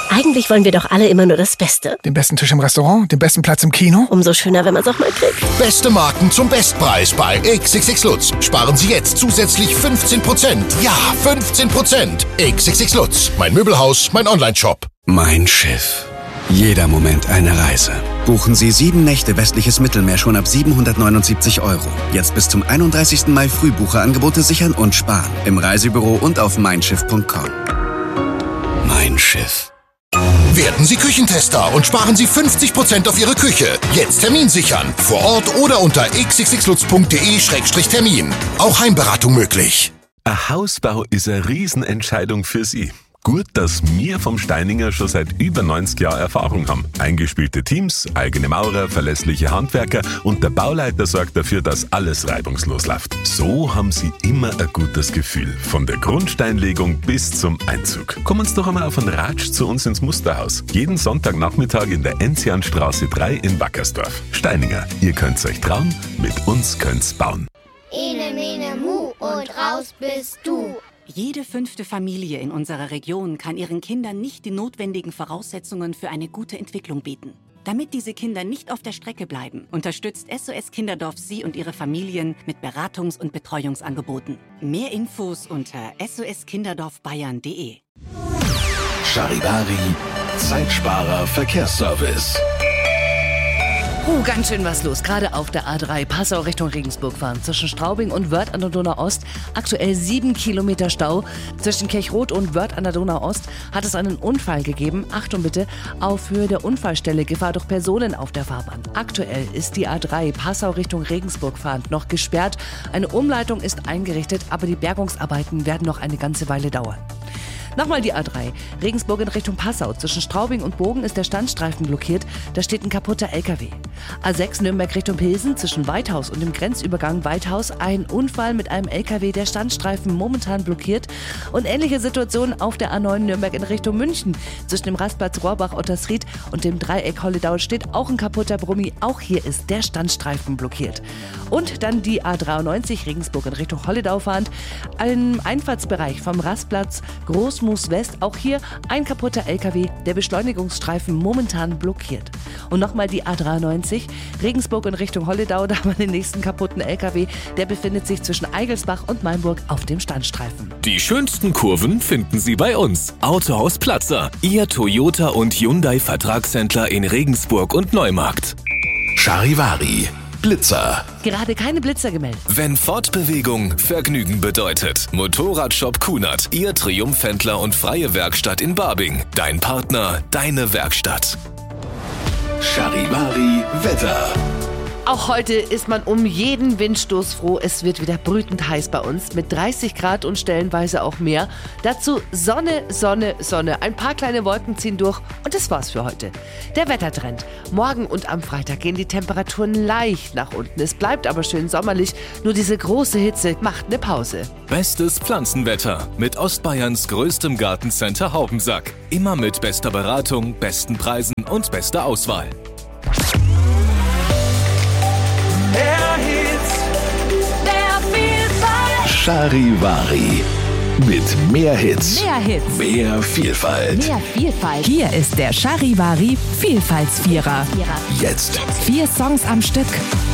Eigentlich wollen wir doch alle immer nur das Beste. Den besten Tisch im Restaurant, den besten Platz im Kino. Umso schöner, wenn man es auch mal kriegt. Beste Marken zum Bestpreis bei XXX Lutz. Sparen Sie jetzt zusätzlich 15%. Ja, 15%. XXX Lutz. Mein Möbelhaus, mein Onlineshop. Mein Schiff. Jeder Moment eine Reise. Buchen Sie 7 Nächte westliches Mittelmeer schon ab 779 €. Jetzt bis zum 31. Mai Frühbucherangebote sichern und sparen. Im Reisebüro und auf meinschiff.com. Mein Schiff. Werden Sie Küchentester und sparen Sie 50% auf Ihre Küche. Jetzt Termin sichern. Vor Ort oder unter xxxlutz.de/termin. Auch Heimberatung möglich. Ein Hausbau ist eine Riesenentscheidung für Sie. Gut, dass wir vom Steininger schon seit über 90 Jahren Erfahrung haben. Eingespielte Teams, eigene Maurer, verlässliche Handwerker und der Bauleiter sorgt dafür, dass alles reibungslos läuft. So haben Sie immer ein gutes Gefühl. Von der Grundsteinlegung bis zum Einzug. Kommen Sie doch einmal auf einen Ratsch zu uns ins Musterhaus. Jeden Sonntagnachmittag in der Enzianstraße 3 in Wackersdorf. Steininger, ihr könnt's euch trauen, mit uns könnt's bauen. Ene, mene, mu und raus bist du. Jede 5. Familie in unserer Region kann ihren Kindern nicht die notwendigen Voraussetzungen für eine gute Entwicklung bieten. Damit diese Kinder nicht auf der Strecke bleiben, unterstützt SOS Kinderdorf Sie und Ihre Familien mit Beratungs- und Betreuungsangeboten. Mehr Infos unter soskinderdorfbayern.de. Charivari, Zeitsparer Verkehrsservice. Ganz schön was los. Gerade auf der A3 Passau Richtung Regensburg fahren. Zwischen Straubing und Wörth an der Donau-Ost aktuell 7 Kilometer Stau. Zwischen Kirchroth und Wörth an der Donau-Ost hat es einen Unfall gegeben. Achtung bitte, auf Höhe der Unfallstelle Gefahr durch Personen auf der Fahrbahn. Aktuell ist die A3 Passau Richtung Regensburg fahrend noch gesperrt. Eine Umleitung ist eingerichtet, aber die Bergungsarbeiten werden noch eine ganze Weile dauern. Nochmal die A3. Regensburg in Richtung Passau. Zwischen Straubing und Bogen ist der Standstreifen blockiert. Da steht ein kaputter LKW. A6 Nürnberg Richtung Pilsen. Zwischen Weithaus und dem Grenzübergang Weithaus ein Unfall mit einem LKW. Der Standstreifen momentan blockiert. Und ähnliche Situationen auf der A9 Nürnberg in Richtung München. Zwischen dem Rastplatz Rohrbach-Ottersried und dem Dreieck Holledau steht auch ein kaputter Brummi. Auch hier ist der Standstreifen blockiert. Und dann die A93 Regensburg in Richtung Holledau fahrend. Im Einfahrtsbereich vom Rastplatz Großmoos West, auch hier ein kaputter LKW, der Beschleunigungsstreifen momentan blockiert. Und nochmal die A93, Regensburg in Richtung Holledau, da haben wir den nächsten kaputten LKW, der befindet sich zwischen Eigelsbach und Mainburg auf dem Standstreifen. Die schönsten Kurven finden Sie bei uns. Autohaus Platzer, Ihr Toyota und Hyundai Vertragshändler in Regensburg und Neumarkt. Charivari, Blitzer. Gerade keine Blitzer gemeldet. Wenn Fortbewegung Vergnügen bedeutet. Motorradshop Kunert, Ihr Triumphhändler und freie Werkstatt in Barbing. Dein Partner, deine Werkstatt. Charivari, Wetter. Auch heute ist man um jeden Windstoß froh. Es wird wieder brütend heiß bei uns mit 30 Grad und stellenweise auch mehr. Dazu Sonne, Sonne, Sonne. Ein paar kleine Wolken ziehen durch und das war's für heute. Der Wettertrend. Morgen und am Freitag gehen die Temperaturen leicht nach unten. Es bleibt aber schön sommerlich. Nur diese große Hitze macht eine Pause. Bestes Pflanzenwetter mit Ostbayerns größtem Gartencenter Haubensack. Immer mit bester Beratung, besten Preisen und bester Auswahl. Charivari. Mit mehr Hits. Mehr Hits. Mehr Vielfalt. Mehr Vielfalt. Hier ist der Charivari Vielfaltsvierer. Jetzt. 4 Songs am Stück.